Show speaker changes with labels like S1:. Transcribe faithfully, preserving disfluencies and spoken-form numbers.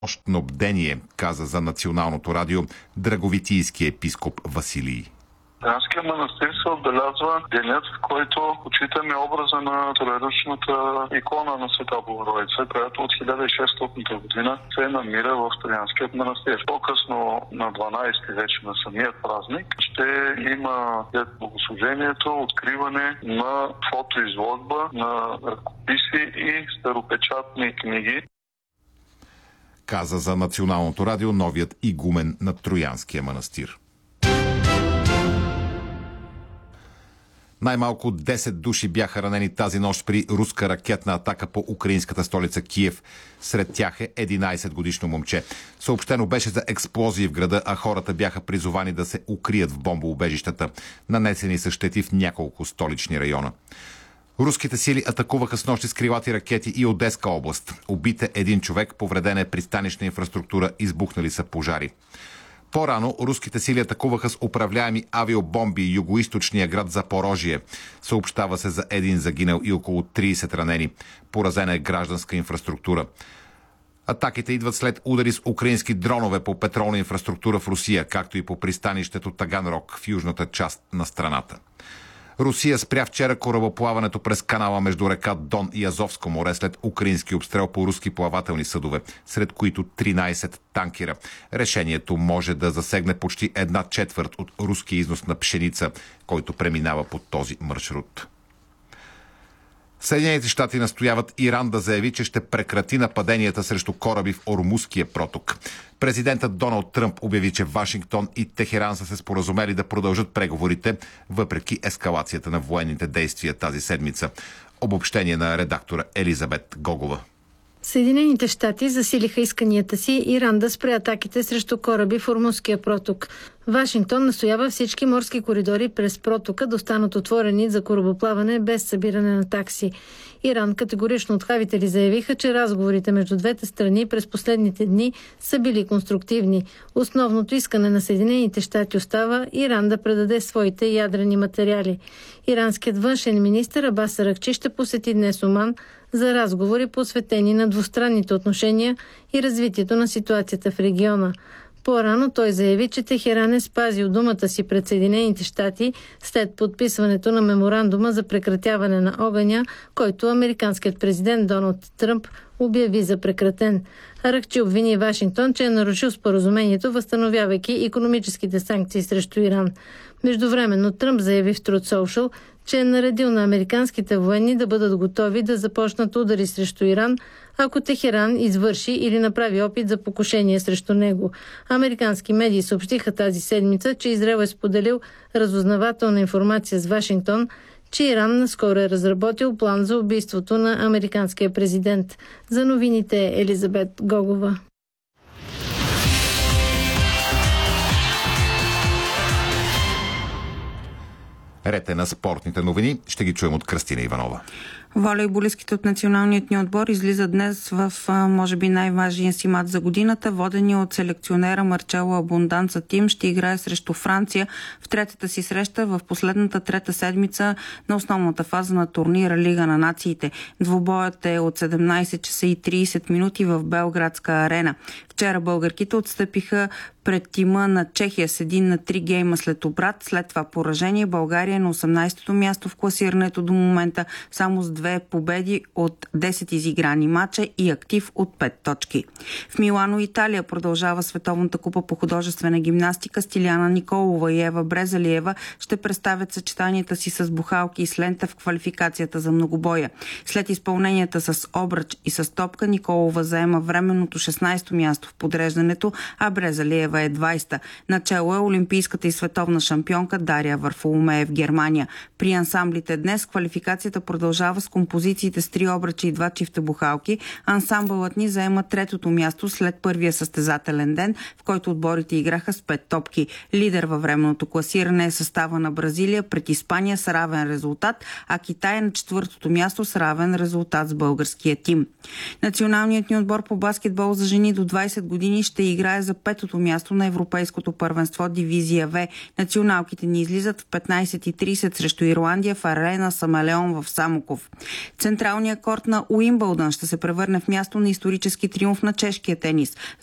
S1: нощно бдение, каза за Националното радио драговитийски епископ Василий.
S2: Троянския манастир се отбелязва денят, в който почитаме образа на трояръчната икона на Света Богородица, която от хиляда и шестстотната година се намира в Троянският манастир. По-късно на дванадесети вече на самият празник ще има след богослужението откриване на фотоизложба на ръкописи и старопечатни книги.
S1: Каза за Националното радио новият игумен на Троянския манастир. Най-малко десет души бяха ранени тази нощ при руска ракетна атака по украинската столица Киев. Сред тях е единадесетгодишно момче. Съобщено беше за експлозии в града, а хората бяха призовани да се укрият в бомбоубежищата. Нанесени са щети в няколко столични района. Руските сили атакуваха с нощи с крилати ракети и Одеска област. Убит е един човек, повредена е пристанищна инфраструктура, избухнали са пожари. По-рано руските сили атакуваха с управляеми авиобомби югоизточния град Запорожие. Съобщава се за един загинал и около тридесет ранени. Поразена е гражданска инфраструктура. Атаките идват след удари с украински дронове по петролна инфраструктура в Русия, както и по пристанището Таганрог в южната част на страната. Русия спря вчера корабоплаването през канала между река Дон и Азовско море след украински обстрел по руски плавателни съдове, сред които тринадесет танкера. Решението може да засегне почти една четвърт от руски износ на пшеница, който преминава по този маршрут. Съединените щати настояват Иран да заяви, че ще прекрати нападенията срещу кораби в Ормузския проток. Президентът Доналд Тръмп обяви, че Вашингтон и Техеран са се споразумели да продължат преговорите, въпреки ескалацията на военните действия тази седмица. Обобщение на редактора Елизабет Гогова.
S3: Съединените щати засилиха исканията си Иран да спре атаките срещу кораби в Ормузския проток. Вашингтон настоява всички морски коридори през протока да останат отворени за корабоплаване без събиране на такси. Иран категорично отхавители заявиха, че разговорите между двете страни през последните дни са били конструктивни. Основното искане на Съединените щати остава Иран да предаде своите ядрени материали. Иранският външен министър Абас Аракчи ще посети днес Оман за разговори, посветени на двустранните отношения и развитието на ситуацията в региона. По-рано той заяви, че Техеран е спазил думата си пред Съединените щати след подписването на меморандума за прекратяване на огъня, който американският президент Доналд Тръмп обяви за прекратен. Аракчи обвини Вашингтон, че е нарушил споразумението, възстановявайки икономическите санкции срещу Иран. Междувременно Тръмп заяви в Truth Social, че е наредил на американските военни да бъдат готови да започнат удари срещу Иран, ако Техеран извърши или направи опит за покушение срещу него. Американски медии съобщиха тази седмица, че Израел е споделил разузнавателна информация с Вашингтон, че Иран наскоро е разработил план за убийството на американския президент. За новините Елизабет Гогова.
S1: Ред е на спортните новини. Ще ги чуем от Кръстина Иванова.
S4: Волейболистките от националният ни отбор излизат днес в, може би, най-важния си мач за годината. Водени от селекционера Марчело Абунданца Тим ще играе срещу Франция в третата си среща в последната трета седмица на основната фаза на турнира Лига на нациите. Двубоят е от седемнадесет часа и тридесет минути в Белградска арена. Вчера българките отстъпиха пред тима на Чехия с един на три гейма след обрат. След това поражение България е на осемнадесето място в класирането до момента, само с две победи от десет изиграни мача и актив от пет точки. В Милано, Италия, продължава Световната купа по художествена гимнастика. Стиляна Николова и Ева Брезалиева ще представят съчетанията си с бухалки и с лента в квалификацията за многобоя. След изпълненията с обръч и с топка, Николова заема временното шестнадесето място в подреждането, а Брезалиева е двадесета. Начело е олимпийската и световна шампионка Дария Варфоломеев в Германия. При ансамблите днес квалификацията продължава с композициите с три обръча и два чифта бухалки. Ансамбълът ни заема третото място след първия състезателен ден, в който отборите играха с пет топки. Лидер във временното класиране е състава на Бразилия пред Испания с равен резултат, а Китай е на четвъртото място с равен резултат с българския тим. Националният ни отбор по баскетбол за жени до двадесет години ще играе за петото място на Европейското първенство дивизия В. Националките ни излизат в петнадесет и тридесет срещу Ирландия в арена Самалеон в Самоков. Централният корт на Уимбълдън ще се превърне в място на исторически триумф на чешкия тенис.